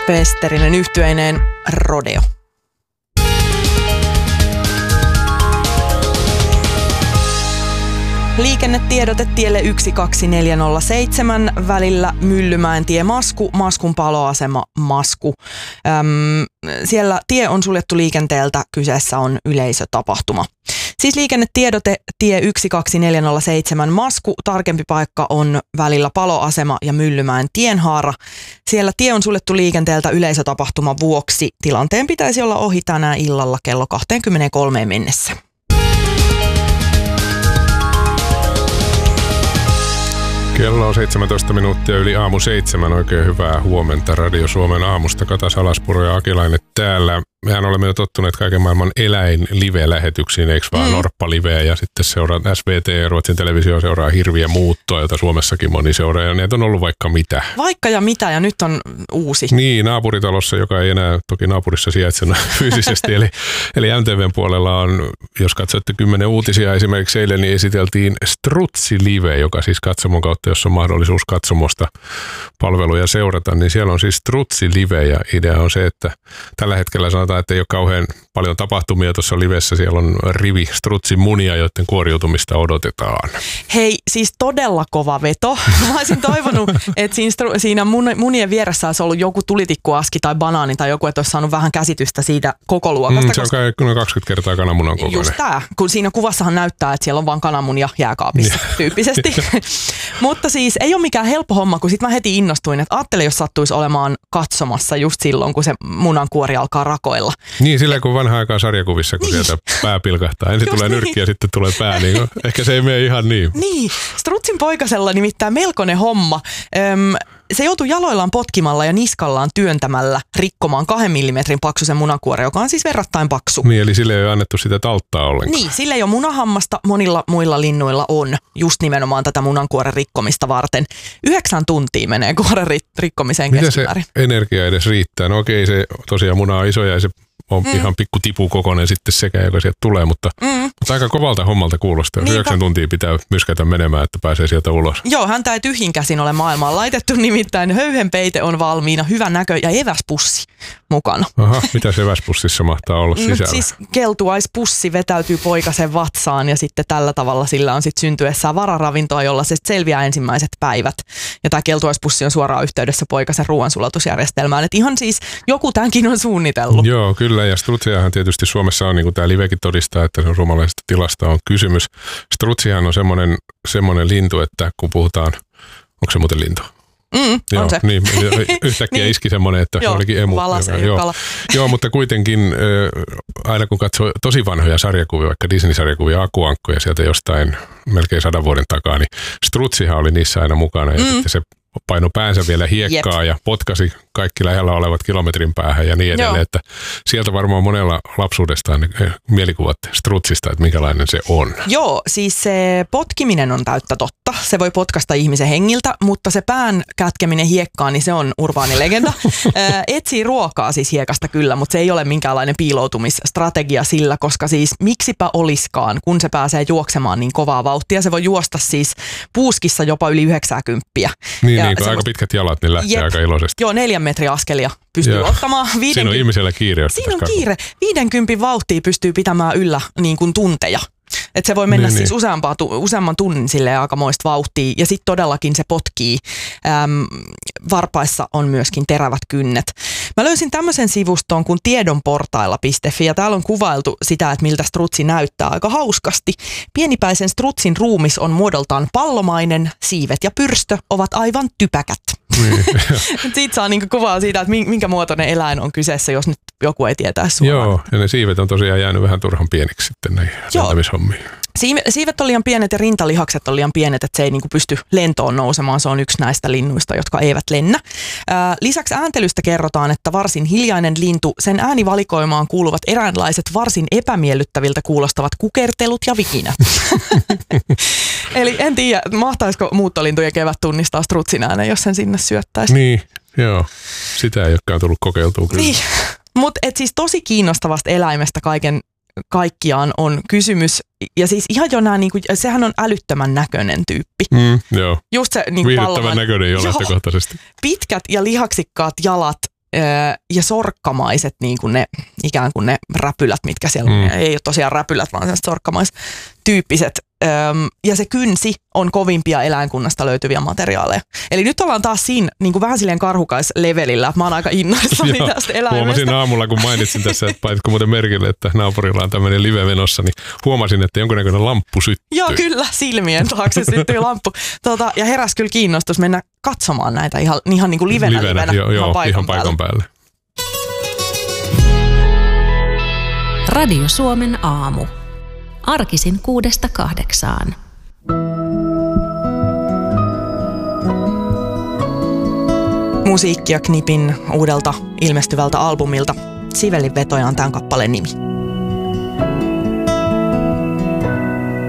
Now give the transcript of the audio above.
Westerinen yhtyeineen Rodeo. Liikennetiedote tielle 12407 välillä Myllymäentie Masku, Maskun paloasema Masku. Siellä tie on suljettu liikenteeltä, kyseessä on yleisötapahtuma. Siis liikennetiedote tie 12407 Masku, tarkempi paikka on välillä paloasema ja Myllymäen tienhaara. Siellä tie on suljettu liikenteeltä yleisötapahtuman vuoksi. Tilanteen pitäisi olla ohi tänään illalla kello 23 mennessä. Kello on 17 minuuttia yli aamu 7. Oikein hyvää huomenta Radio Suomen aamusta. Kata Salaspuro ja Akilainen täällä. Mehän olemme jo tottuneet kaiken maailman eläin-live-lähetyksiin, eikö vaan Norppa-liveä ja sitten seuraa SVT ja Ruotsin televisio seuraa Hirviä muuttoa, jota Suomessakin moni seuraa ja näitä on ollut vaikka mitä. Vaikka ja mitä ja nyt on uusi. Niin, naapuritalossa, joka ei enää toki naapurissa sijaitsena fyysisesti, eli MTVn puolella on, jos katsotte 10 uutisia esimerkiksi eilen, niin esiteltiin Strutsi-live, joka siis katsomon kautta, jos on mahdollisuus katsomosta palveluja seurata, niin siellä on siis Strutsi-live ja idea on se, että tällä hetkellä sanotaan, että ei ole kauhean paljon tapahtumia tuossa livessä. Siellä on rivi strutsin munia, joiden kuoriutumista odotetaan. Hei, siis todella kova veto. Mä olisin toivonut, että siinä munien vieressä olisi ollut joku tulitikkuaski tai banaani tai joku, että olisi saanut vähän käsitystä siitä koko luokasta. Se on 20 kertaa kananmunan kokoinen. Just tää, kun siinä kuvassahan näyttää, että siellä on vaan kananmunia jääkaapissa tyyppisesti. Mutta siis ei ole mikään helppo homma, kun sit mä heti innostuin, että ajattele, jos sattuisi olemaan katsomassa just silloin, kun se munankuori alkaa rakoilla. Niin, sillä kun vanha aikaa sarjakuvissa, kun sieltä pää pilkahtaa. Ensin tulee nyrkki ja sitten tulee pää, niin ehkä se ei mene ihan niin. Niin, Strutsin poikasella nimittäin melkoinen homma. Se joutui jaloillaan potkimalla ja niskallaan työntämällä rikkomaan 2 millimetrin paksuisen munakuoren, joka on siis verrattain paksu. Niin, eli sille ei ole annettu sitä tauttaa ollenkaan. Niin, sille ei ole munahammasta, monilla muilla linnuilla on just nimenomaan tätä munankuoren rikkomista varten. 9 tuntia menee kuoren rikkomiseen keskimäärin. Mitä se energia edes riittää? No okei, se tosiaan muna on iso ja se on ihan pikku tipu kokoinen sitten sekä, joka sieltä tulee, mutta aika kovalta hommalta kuulostaa. 9 tuntia pitää myskätä menemään, että pääsee sieltä ulos. Joo, häntä ei tyhjin käsin ole maailmaan laitettu, nimittäin höyhenpeite on valmiina, hyvä näkö ja eväspussi mukana. Aha, mitä se eväspussissa mahtaa olla sisällä? Siis keltuaispussi vetäytyy poikasen vatsaan ja sitten tällä tavalla sillä on sitten syntyessään vararavintoa, jolla se selviää ensimmäiset päivät. Ja tämä keltuaispussi on suoraan yhteydessä poikasen ruoansulatusjärjestelmään. Et ihan siis joku tämänkin on suunnitellut. Joo, kyllä. Ja strutsiahan tietysti Suomessa on, niin kuin tämä livekin todistaa, että se suomalaisesta tilasta on kysymys. Strutsihan on semmoinen lintu, että kun puhutaan, onko se muuten lintu? Joo, on se. Niin, yhtäkkiä iski semmoinen, että olikin emu. Joo, mutta kuitenkin aina kun katsoo tosi vanhoja sarjakuvia, vaikka Disney-sarjakuvia, Akuankkoja sieltä jostain melkein 100 vuoden takaa, niin strutsihan oli niissä aina mukana ja sitten se paino päänsä vielä hiekkaa ja potkasi kaikki lähellä olevat kilometrin päähän ja niin edelleen. Että sieltä varmaan monella lapsuudestaan mielikuvat strutsista, että minkälainen se on. Joo, siis se potkiminen on täyttä totta. Se voi potkasta ihmisen hengiltä, mutta se pään kätkeminen hiekkaan, niin se on urbaani legenda. Etsii ruokaa siis hiekasta kyllä, mutta se ei ole minkäänlainen piiloutumisstrategia sillä, koska siis miksipä oliskaan, kun se pääsee juoksemaan niin kovaa vauhtia. Se voi juosta siis puuskissa jopa yli 90. Niin, kun aika pitkät jalat, niin lähtee aika iloisesti. Joo, 4 metriä askelia pystyy ottamaan. Siinä on ihmisellä kiire. Siinä on kiire. 50 vauhtia pystyy pitämään yllä niin kuin tunteja. Että se voi mennä siis useamman tunnin silleen aikamoista vauhtia ja sitten todellakin se potkii. Varpaissa on myöskin terävät kynnet. Mä löysin tämmöisen sivuston kuin tiedonportailla.fi ja täällä on kuvailtu sitä, että miltä strutsi näyttää aika hauskasti. Pienipäisen strutsin ruumis on muodoltaan pallomainen, siivet ja pyrstö ovat aivan typäkät. Siitä saa niinku kuvaa siitä, että minkä muotoinen eläin on kyseessä, jos nyt joku ei tietäisi suomea. Joo, ja ne siivet on tosiaan jäänyt vähän turhan pieniksi sitten näihin lentämishommiin. Siivet on liian pienet ja rintalihakset on liian pienet, että se ei niinku pysty lentoon nousemaan. Se on yksi näistä linnuista, jotka eivät lennä. Lisäksi ääntelystä kerrotaan, että varsin hiljainen lintu, sen äänivalikoimaan kuuluvat eräänlaiset varsin epämiellyttäviltä kuulostavat kukertelut ja vikinät. Eli en tiedä, mahtaisiko muuttolintujen kevät tunnistaa strutsin äänen, jos sen sinne syöttäisi. Niin, joo. Sitä ei olekaan tullut kokeiltua kyllä. Niin. Mutta siis tosi kiinnostavasta eläimestä kaikkiaan on kysymys. Ja siis ihan jo nämä, niinku, sehän on älyttömän näköinen tyyppi. Joo. Just se niinku viihdyttävän näköinen jo lähtökohtaisesti. Pitkät ja lihaksikkaat jalat, ja sorkkamaiset, niin kuin ne ikään kuin ne räpylät, mitkä siellä on. Ei ole tosiaan räpylät, vaan sellaiset sorkkamaistyyppiset. Ja se kynsi on kovimpia eläinkunnasta löytyviä materiaaleja. Eli nyt ollaan taas siinä niin kuin vähän silleen karhukaislevelillä, että mä oon aika innoissani tästä eläimestä. Huomasin aamulla, kun mainitsin tässä, että paitko muuten merkille, että naapurilla on tämmöinen live menossa, niin huomasin, että jonkunnäköinen lamppu syttyy. Joo, kyllä, silmien taakse syttyy lamppu. Ja heräsi kyllä kiinnostus mennä katsomaan näitä ihan niin kuin livenä ihan paikan päälle. Radio Suomen aamu. Arkisin 6–8. Musiikkia Knipin uudelta ilmestyvältä albumilta. Sivellin vetoja on tämän kappaleen nimi.